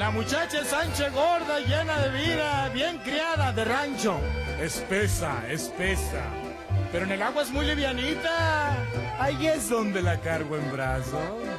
La muchacha es ancha, gorda, llena de vida, bien criada, de rancho. Espesa, espesa. Pero en el agua es muy livianita. Ahí es donde la cargo en brazos.